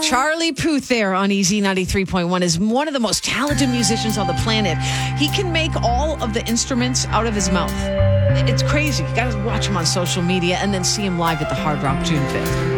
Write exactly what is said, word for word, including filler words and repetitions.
Charlie Puth there on E Z ninety-three point one is one of the most talented musicians on the planet. He can make all of the instruments out of his mouth. It's crazy. You got to watch him on social media and then see him live at the Hard Rock June fifth.